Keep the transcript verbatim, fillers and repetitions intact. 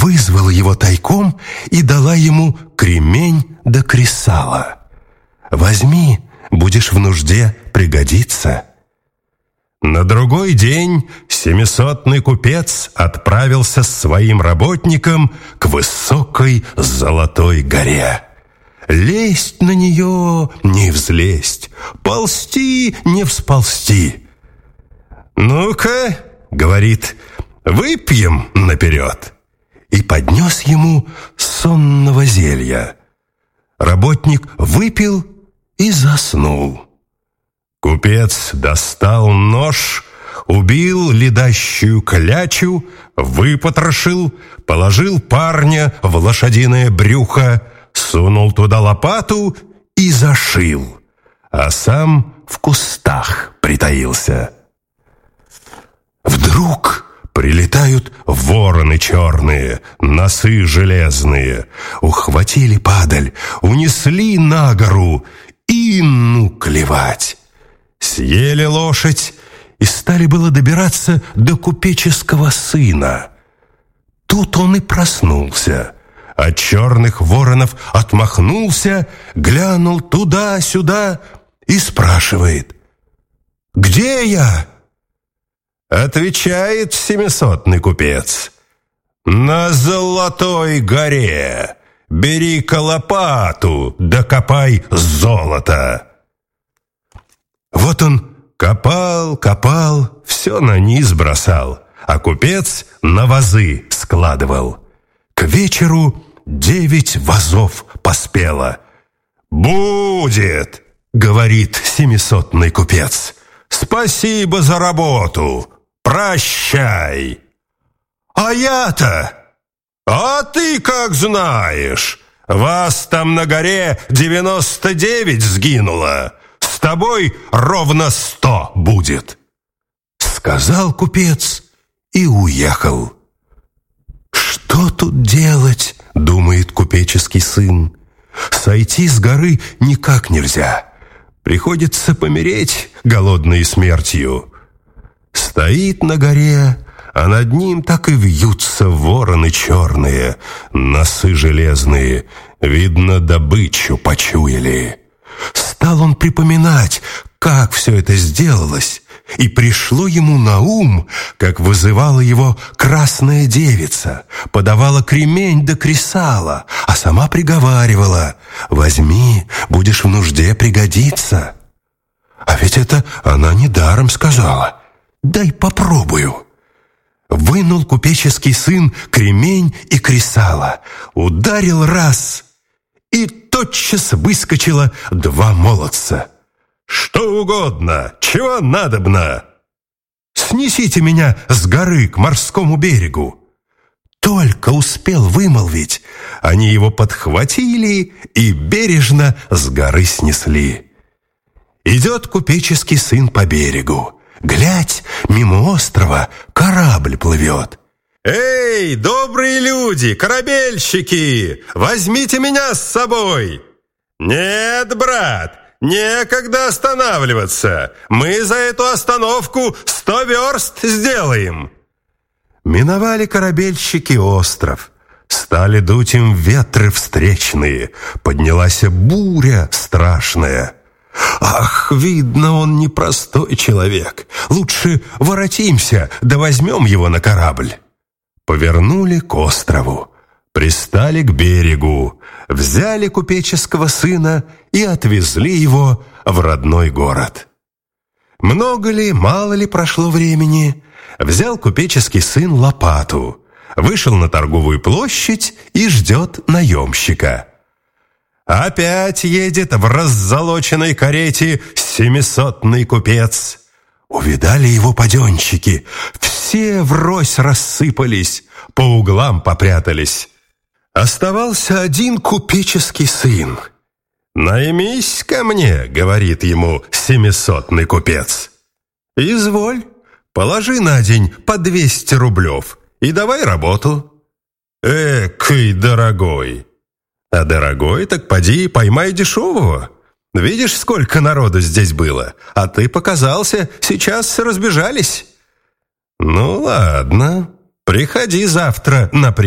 вызвала его тайком и дала ему кремень да кресало. «Возьми, будешь в нужде пригодиться». На другой день семисотный купец отправился с своим работником к высокой золотой горе. Лезть на нее не взлезть, ползти не всползти. «Ну-ка, — говорит, — выпьем наперед». И поднес ему сонного зелья. Работник выпил и заснул. Купец достал нож, убил ледащую клячу, выпотрошил, положил парня в лошадиное брюхо, сунул туда лопату и зашил, а сам в кустах притаился. Вдруг прилетают вороны черные, носы железные, ухватили падаль, унесли на гору и ну клевать. Съели лошадь и стали было добираться до купеческого сына. Тут он и проснулся. От черных воронов отмахнулся, глянул туда-сюда и спрашивает: «Где я?» Отвечает семисотный купец: «На Золотой горе. Бери-ка лопату, да копай золото». Вот он копал, копал, все на низ бросал, а купец на вазы складывал. К вечеру девять вазов поспело. «Будет, — говорит семисотный купец, — спасибо за работу, прощай». «А я-то? А ты как знаешь? Вас там на горе девяносто девять сгинуло. С тобой ровно сто будет», — сказал купец и уехал. «Что тут делать?» — думает купеческий сын. «Сойти с горы никак нельзя. Приходится помереть голодной смертью». Стоит на горе, а над ним так и вьются вороны черные, носы железные, видно, добычу почуяли. Стал он припоминать, как все это сделалось, и пришло ему на ум, как вызывала его красная девица, подавала кремень да кресало, а сама приговаривала: «Возьми, будешь в нужде пригодиться». А ведь это она недаром сказала. «Дай попробую». Вынул купеческий сын кремень и кресало, ударил раз, и тотчас выскочило два молодца. «Что угодно, чего надобно?» «Снесите меня с горы к морскому берегу». Только успел вымолвить, они его подхватили и бережно с горы снесли. Идет купеческий сын по берегу. Глядь, мимо острова корабль плывет. «Эй, добрые люди, корабельщики, возьмите меня с собой!» «Нет, брат, некогда останавливаться. Мы за эту остановку сто верст сделаем». Миновали корабельщики остров. Стали дуть им ветры встречные. Поднялась буря страшная. «Ах, видно, он непростой человек. Лучше воротимся, да возьмем его на корабль». Повернули к острову, пристали к берегу, взяли купеческого сына и отвезли его в родной город. Много ли, мало ли прошло времени, взял купеческий сын лопату, вышел на торговую площадь и ждет наемщика. Опять едет в раззолоченной карете семисотный купец. Увидали его паденщики, все врозь рассыпались, по углам попрятались. Оставался один купеческий сын. «Наймись ко мне, — говорит ему семисотный купец. — Изволь, положи на день по двести рублев и давай работу». «Экой дорогой!» «А дорогой, так поди поймай дешевого. Видишь, сколько народу здесь было, а ты показался, сейчас разбежались». «Ну ладно, приходи завтра на прием».